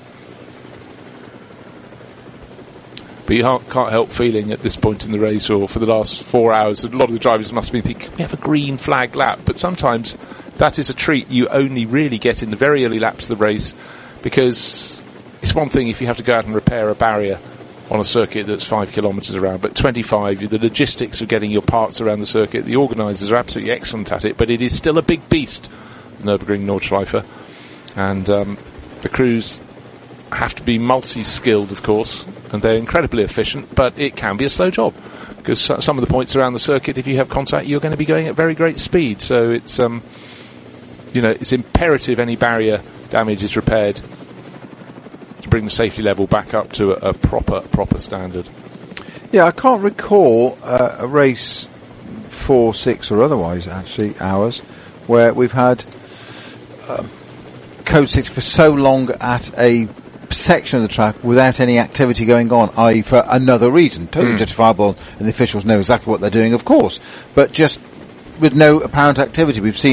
But you can't help feeling at this point in the race, or for the last four hours, that a lot of the drivers must be thinking, we have a green flag lap. But sometimes that is a treat you only really get in the very early laps of the race, because it's one thing if you have to go out and repair a barrier on a circuit that's five kilometres around, but twenty-five, the logistics of getting your parts around the circuit, the organisers are absolutely excellent at it, but it is still a big beast, Nürburgring Nordschleife. And um, the crews have to be multi-skilled, of course, and they're incredibly efficient, but it can be a slow job, because some of the points around the circuit, if you have contact, you're going to be going at very great speed. So it's, um, you know, it's imperative any barrier damage is repaired to bring the safety level back up to a, a proper, proper standard. Yeah, I can't recall uh, a race, four, six, or otherwise, actually, hours, where we've had uh, Code six for so long at a section of the track without any activity going on, that is for another reason. Totally mm. justifiable, and the officials know exactly what they're doing, of course. But just with no apparent activity. We've seen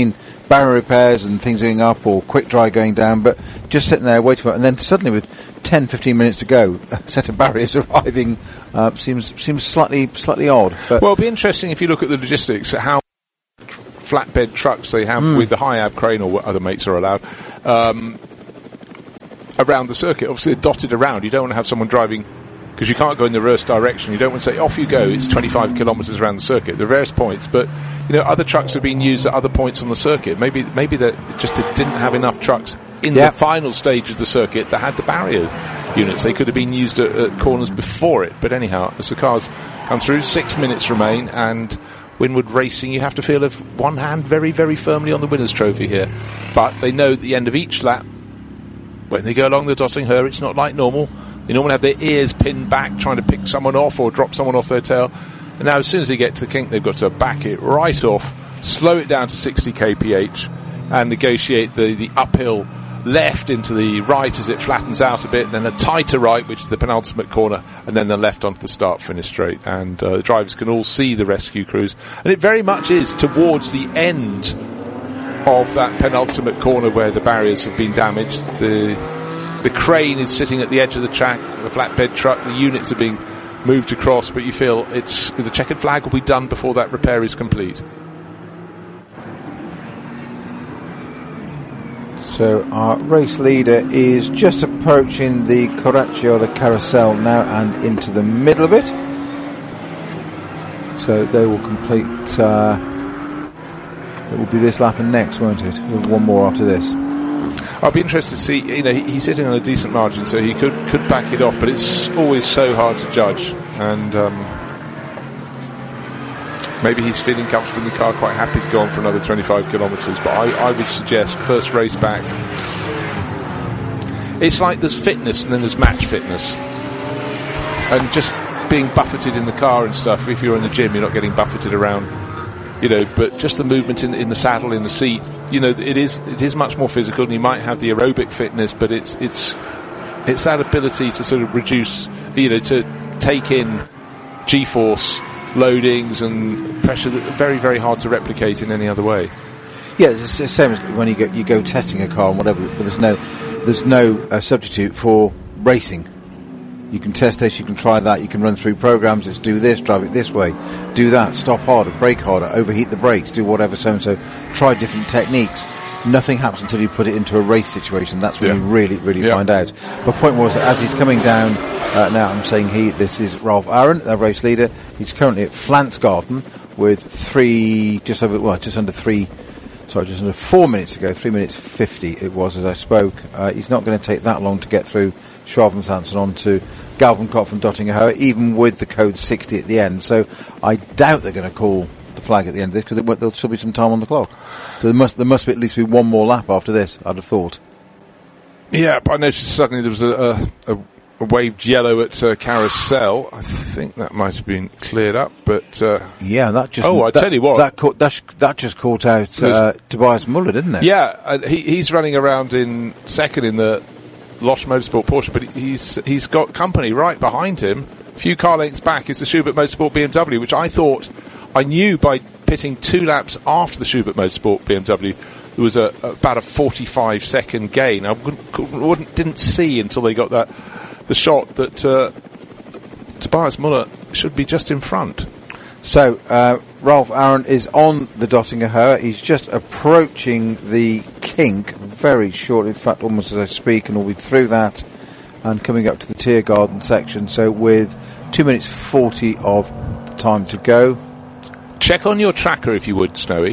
barrier repairs and things going up or quick dry going down, but just sitting there waiting for it, and then suddenly with ten, fifteen minutes to go, a set of barriers arriving uh, seems seems slightly slightly odd. But well, it'll be interesting if you look at the logistics, how flatbed trucks they have mm. with the high-ab crane or what other mates are allowed um, around the circuit. Obviously, they're dotted around. You don't want to have someone driving, because you can't go in the reverse direction. You don't want to say, off you go, it's twenty-five kilometres around the circuit. There are various points, but you know, other trucks are being used at other points on the circuit. Maybe maybe that just they didn't have enough trucks in yep. the final stage of the circuit that had the barrier units. They could have been used at, at corners before it. But anyhow, as the cars come through, six minutes remain, and Winward Racing, you have to feel of one hand very, very firmly on the winner's trophy here. But they know at the end of each lap, when they go along the Dotting Her, it's not like normal. They normally have their ears pinned back, trying to pick someone off or drop someone off their tail. And now, as soon as they get to the kink, they've got to back it right off, slow it down to sixty kilometres per hour, and negotiate the, the uphill left into the right as it flattens out a bit, then a tighter right, which is the penultimate corner, and then the left onto the start-finish straight. And uh, the drivers can all see the rescue crews. And it very much is towards the end of that penultimate corner where the barriers have been damaged. The the crane is sitting at the edge of the track, the flatbed truck, the units are being moved across, but you feel it's the checkered flag will be done before that repair is complete. So our race leader is just approaching the Corraccio, the carousel now, and into the middle of it. So they will complete, uh, it will be this lap and next, won't it? We'll have one more after this. I'll be interested to see, you know, he, he's sitting on a decent margin, so he could, could back it off, but it's always so hard to judge. And um, maybe he's feeling comfortable in the car, quite happy to go on for another twenty-five kilometres, but I, I would suggest first race back. It's like there's fitness and then there's match fitness. And just being buffeted in the car and stuff, if you're in the gym, you're not getting buffeted around, you know, but just the movement in, in the saddle, in the seat, you know, it is it is much more physical, and you might have the aerobic fitness, but it's it's it's that ability to sort of reduce, you know, to take in G-force loadings and pressure that are very, very hard to replicate in any other way. Yeah, it's the same as when you go you go testing a car and whatever, but there's no there's no uh, substitute for racing. You can test this, you can try that, you can run through programs. Let's do this, drive it this way, do that, stop harder, brake harder, overheat the brakes, do whatever, so and so. Try different techniques. Nothing happens until you put it into a race situation. That's when yeah. you really, really yeah. find out. My point was that as he's coming down uh, now, I'm saying he. This is Ralph Aaron, the race leader. He's currently at Flantsgarden with three, just over, well, just under three. Sorry, just under four minutes ago, three minutes fifty it was as I spoke. Uh, he's not going to take that long to get through Schwabensanson on to Galvenkopf and Dottingerhoe, even with the code sixty at the end. So I doubt they're going to call the flag at the end of this, because there'll still be some time on the clock. So there must there must be at least be one more lap after this, I'd have thought. Yeah, but I noticed suddenly there was a, a, a waved yellow at uh, Carousel. I think that might have been cleared up, but uh, yeah, that just oh, I that, tell you what, that caught, that, that just caught out uh, Tobias Muller, didn't it? Yeah, uh, he, he's running around in second in the Losch Motorsport Porsche, but he's he's got company right behind him. A few car lengths back is the Schubert Motorsport B M W, which I thought I knew by pitting two laps after the Schubert Motorsport B M W there was a, about a forty-five second gain. I wouldn't, wouldn't, didn't see until they got that the shot that uh, Tobias Muller should be just in front. So uh, Ralph Aaron is on the Dottingerhoe. He's just approaching the kink very shortly, in fact almost as I speak, and will be through that and coming up to the Tiergarten section. So with two minutes forty of the time to go. Check on your tracker if you would, Snowy.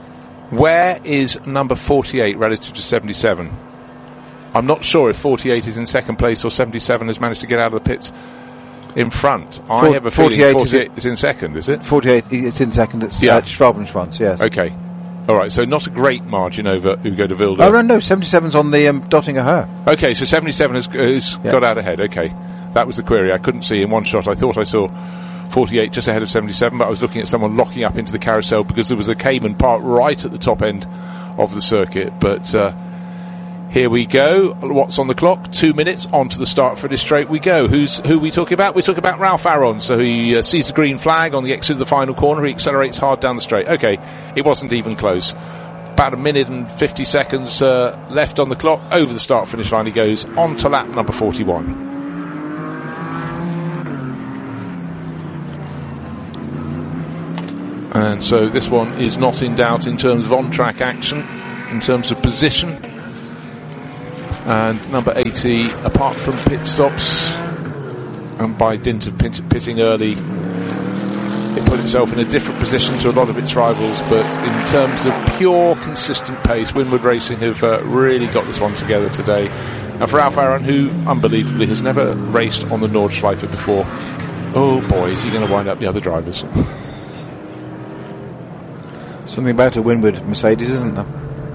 Where is number forty-eight relative to seventy-seven? I'm not sure if forty-eight is in second place or seventy-seven has managed to get out of the pits in front. I For, have a feeling forty-eight, forty-eight is, is in second, is it? forty-eight is in second. It's yeah. uh, Schwabenschwanz, yes. Okay. All right, so not a great margin over Ugo de Wilde. Oh, no, no, seventy-seven's on the um, Dottingerhoe. Okay, so seventy-seven has, has yeah. got out ahead. Okay, that was the query. I couldn't see in one shot. I thought I saw forty-eight just ahead of seventy-seven, but I was looking at someone locking up into the carousel because there was a Cayman park right at the top end of the circuit. But uh, here we go. What's on the clock? Two minutes onto the start finish straight we go. Who's who are we talking about? We're talking about Ralph Aaron. So he uh, sees the green flag on the exit of the final corner. He accelerates hard down the straight. Okay, it wasn't even close. about a minute and fifty seconds uh, left on the clock. Over the start-finish line he goes, on to lap number forty-one. And so this one is not in doubt in terms of on-track action, in terms of position. And number eighty, apart from pit stops, and by dint of pit- pitting early, it put itself in a different position to a lot of its rivals. But in terms of pure consistent pace, Winward Racing have uh, really got this one together today. And for Alf Aron, who unbelievably has never raced on the Nordschleife before, oh boy, is he going to wind up the other drivers. Something about a Winward Mercedes, isn't there?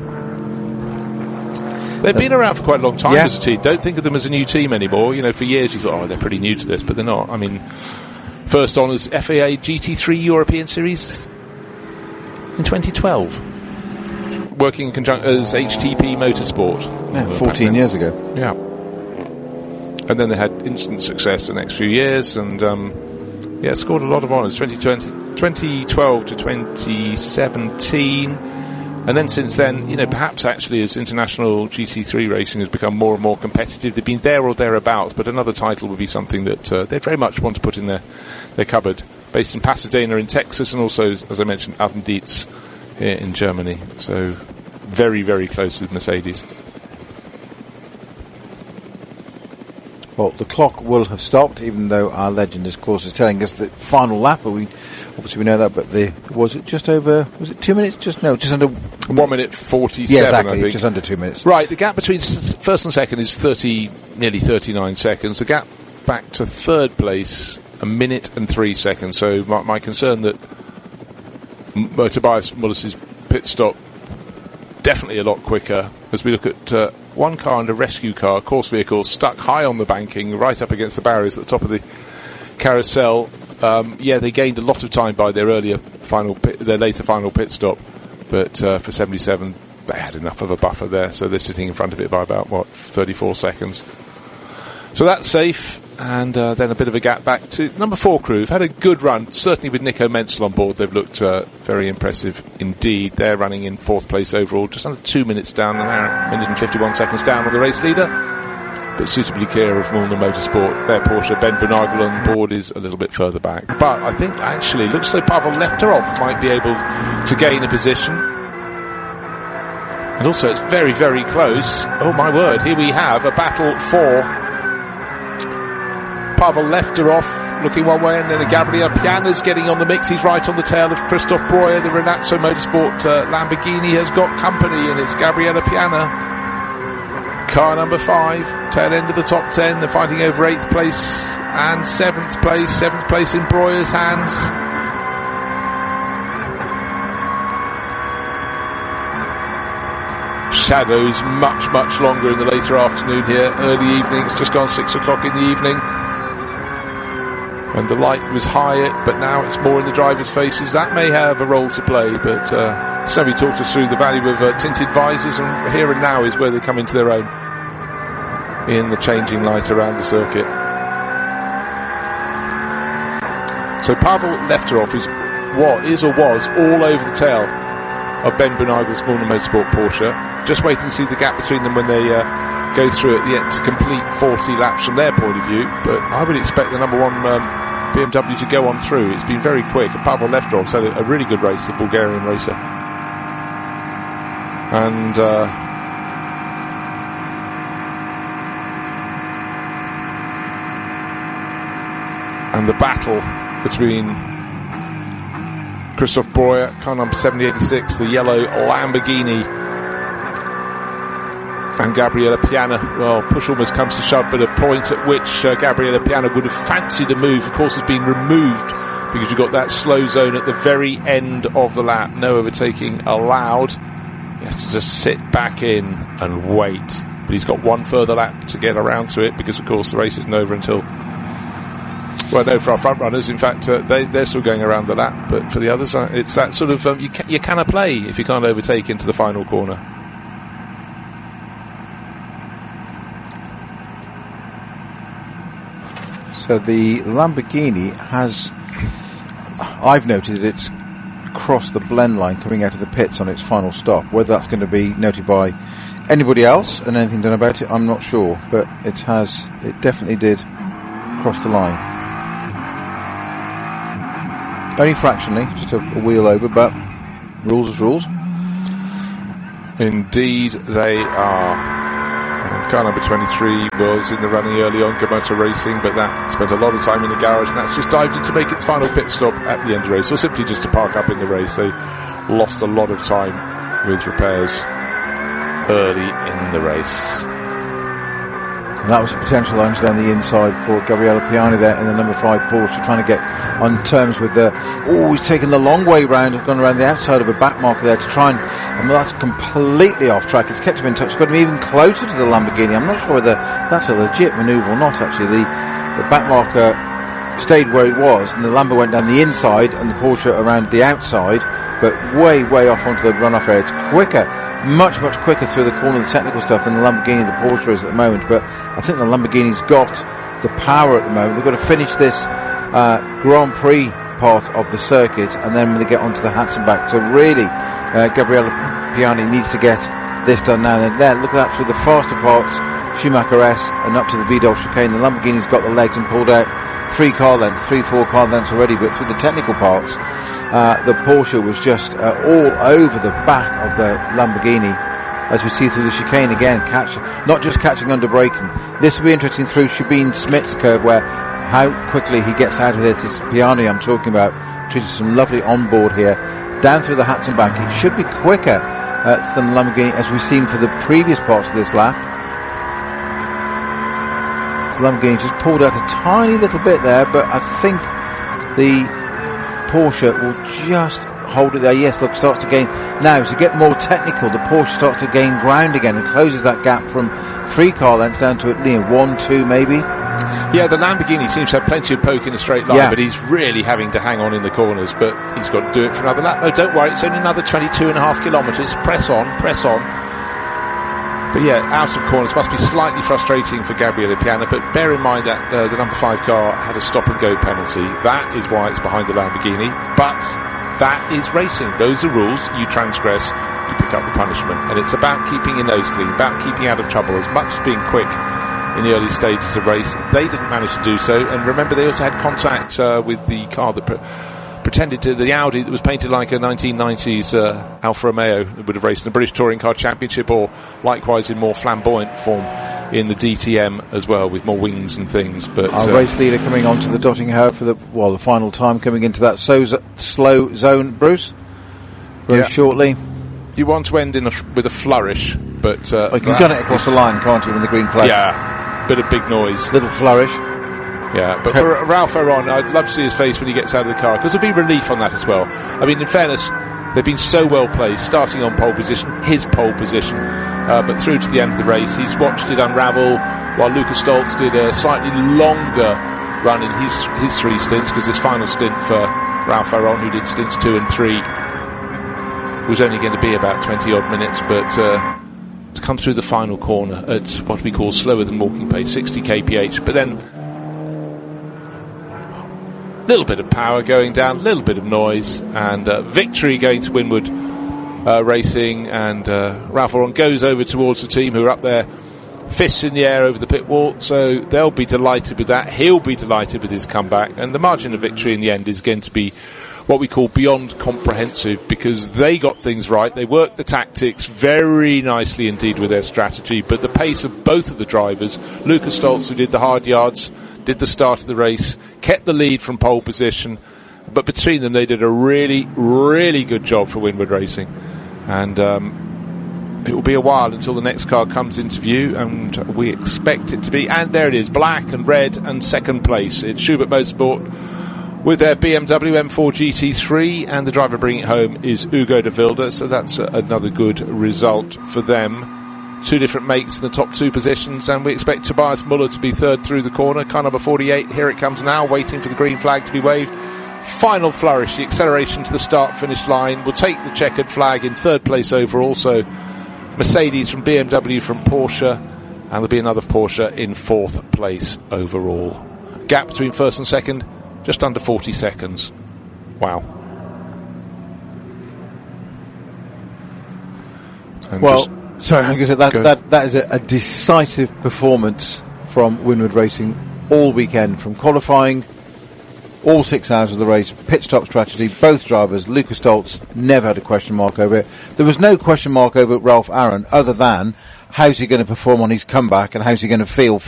They've been around for quite a long time yeah. as a team. Don't think of them as a new team anymore. You know, for years you thought, oh, they're pretty new to this, but they're not. I mean, first on as F A A G T three European Series in twenty twelve. Working in conjunction as H T P Motorsport. Yeah, fourteen years ago. Yeah. And then they had instant success the next few years, and um, yeah, scored a lot of honours. twenty twenty, twenty twelve to twenty seventeen. And then since then, you know, perhaps actually as international G T three racing has become more and more competitive, they've been there or thereabouts, but another title would be something that uh, they'd very much want to put in their, their cupboard. Based in Pasadena in Texas, and also, as I mentioned, Alton Dietz here in Germany. So very, very close with Mercedes. Well, the clock will have stopped, even though our legend, of course, is telling us the final lap. But we obviously we know that. But the was it just over? Was it two minutes? Just no, just under one minute forty-seven. Yeah, exactly. I think. Just under two minutes. Right. The gap between s- first and second is thirty, nearly thirty-nine seconds. The gap back to third place, a minute and three seconds. So my, my concern that M- uh, Tobias Mullis's pit stop definitely a lot quicker as we look at. Uh, One car and a rescue car, course vehicle, stuck high on the banking, right up against the barriers at the top of the carousel. Um, yeah, they gained a lot of time by their earlier final, pit, their later final pit stop, but uh, for seventy-seven, they had enough of a buffer there, so they're sitting in front of it by about what thirty-four seconds. So that's safe, and uh, then a bit of a gap back to number four crew. Have had a good run, certainly with Nico Menzel on board. They've looked uh, very impressive indeed. They're running in fourth place overall, just under two minutes down, an hour, minute and fifty-one seconds down on the race leader, but suitably clear of Mulner Motorsport. Their Porsche, Ben Bernagel on board, is a little bit further back. But I think actually it looks like Pavel Lefterov might be able to gain a position. And also it's very, very close. Oh my word, here we have a battle for Pavel Lefterov looking one way, and then Gabriel Piana's getting on the mix. He's right on the tail of Christoph Breuer. The Renazzo Motorsport uh, Lamborghini has got company, and it's Gabriele Piana. Car number five, tail end of the top ten. They're fighting over eighth place and seventh place. Seventh place in Breuer's hands. Shadows much, much longer in the later afternoon here. Early evening, it's just gone six o'clock in the evening. And the light was higher, but now it's more in the drivers' faces. That may have a role to play, but uh, Snowy talked us through the value of uh, tinted visors, and here and now is where they come into their own in the changing light around the circuit. So Pavel Lefterov is, what, is or was all over the tail of Ben Bernagel's Mulner Motorsport Porsche. Just waiting to see the gap between them when they uh, go through at the end to complete forty laps from their point of view, but I would expect the number one um, B M W to go on through. It's been very quick, and Pavel Lefterov's had a, a really good race, the Bulgarian racer. And uh, and the battle between Christoph Breuer, car number seventy eighty-six, the yellow Lamborghini, and Gabriele Piana. Well, push almost comes to shove, but a point at which uh, Gabriele Piana would have fancied a move, of course, has been removed because you've got that slow zone at the very end of the lap. No overtaking allowed. He has to just sit back in and wait. But he's got one further lap to get around to it because, of course, the race isn't over until... Well, no, for our front runners, in fact, uh, they, they're still going around the lap. But for the others, uh, it's that sort of... Um, you, ca- you cannot play if you can't overtake into the final corner. So the Lamborghini has, I've noted it's across the blend line coming out of the pits on its final stop. Whether that's going to be noted by anybody else and anything done about it, I'm not sure, but it has, it definitely did cross the line. Only fractionally, just a, a wheel over, but rules is rules. Indeed, they are. Car number twenty-three was in the running early on, Gamoto Racing, but that spent a lot of time in the garage, and that's just dived in to make its final pit stop at the end of the race, or simply just to park up in the race. They lost a lot of time with repairs early in the race. And that was a potential lunge down the inside for Gabriele Piani there in the number five Porsche, trying to get on terms with the... Oh, he's taken the long way round, gone around the outside of a back marker there to try and... I mean, that's completely off track. It's kept him in touch. It's got him even closer to the Lamborghini. I'm not sure whether that's a legit manoeuvre or not, actually. The, the back marker stayed where it was, and the Lambo went down the inside, and the Porsche around the outside, but way, way off onto the runoff edge. Quicker. Much, much quicker through the corner of the technical stuff than the Lamborghini, the Porsche is at the moment. But I think the Lamborghini's got the power at the moment. They've got to finish this uh, Grand Prix part of the circuit, and then when they get onto the Hatzenbach. So really, uh, Gabriele Piani needs to get this done now. And there, look at that through the faster parts, Schumacher S, and up to the Vidal chicane. The Lamborghini's got the legs and pulled out three car lengths, three, four car lengths already, but through the technical parts, uh, the Porsche was just uh, all over the back of the Lamborghini, as we see through the chicane again, catch, not just catching under braking. This will be interesting through Shabin Smith's curve, where how quickly he gets out of this. It's Piani I'm talking about, treated some lovely onboard here, down through the Hatzenbach. It should be quicker uh, than the Lamborghini, as we've seen for the previous parts of this lap. Lamborghini just pulled out a tiny little bit there, but I think the Porsche will just hold it there. Yes, look, starts to gain. Now, to get more technical, the Porsche starts to gain ground again and closes that gap from three car lengths down to at least one, two maybe. Yeah, the Lamborghini seems to have plenty of poke in a straight line, yeah. But he's really having to hang on in the corners, but he's got to do it for another lap. Oh, don't worry, it's only another twenty-two and a half kilometres. Press on, press on. But yeah, out of corners must be slightly frustrating for Gabriele Piani, but bear in mind that uh, the number five car had a stop-and-go penalty. That is why it's behind the Lamborghini, but that is racing. Those are rules. You transgress, you pick up the punishment. And it's about keeping your nose clean, about keeping out of trouble, as much as being quick in the early stages of race. They didn't manage to do so, and remember they also had contact uh, with the car that... Pre- pretended to the Audi that was painted like a nineteen nineties uh, Alfa Romeo that would have raced in the British Touring Car Championship, or likewise in more flamboyant form in the D T M as well, with more wings and things. But our uh, race leader coming onto the dotting her for the well the final time, coming into that so z- slow zone, Bruce, very yeah. shortly. You want to end in a f- with a flourish, but uh, oh, you can gun it across the line, can't you, with the green flag? Yeah, bit of big noise, little flourish. Yeah, but for Ralph Aron, I'd love to see his face when he gets out of the car, because there'll be relief on that as well. I mean, in fairness, they've been so well placed, starting on pole position, his pole position, uh, but through to the end of the race. He's watched it unravel while Lucas Stoltz did a slightly longer run in his his three stints, because this final stint for Ralph Aron, who did stints two and three, was only going to be about twenty odd minutes, but uh, to come through the final corner at what we call slower than walking pace, sixty kilometers per hour, but then little bit of power going down, little bit of noise, and uh, victory going to Winwood uh, Racing, and uh, Ralph Aron goes over towards the team who are up there, fists in the air over the pit wall, so they'll be delighted with that. He'll be delighted with his comeback, and the margin of victory in the end is going to be what we call beyond comprehensive, because they got things right. They worked the tactics very nicely indeed with their strategy, but the pace of both of the drivers, Lucas Stoltz, who did the hard yards, did the start of the race, kept the lead from pole position, but between them they did a really, really good job for Winwood Racing. And um, it will be a while until the next car comes into view, and we expect it to be, and there it is, black and red and second place. It's Schubert Motorsport with their B M W M four G T three, and the driver bringing it home is Ugo de Wilde, so that's uh, another good result for them. Two different makes in the top two positions, and we expect Tobias Muller to be third through the corner. Car number forty-eight, here it comes now, waiting for the green flag to be waved. Final flourish, the acceleration to the start-finish line will take the checkered flag in third place overall. So Mercedes from B M W from Porsche, and there'll be another Porsche in fourth place overall. Gap between first and second, just under forty seconds. Wow. And well, just sorry, I'm going to say that, go. that, that is a, a decisive performance from Winward Racing all weekend, from qualifying, all six hours of the race, pit stop strategy, both drivers. Lucas Stoltz never had a question mark over it. There was no question mark over Ralph Aaron other than how's he going to perform on his comeback and how's he going to feel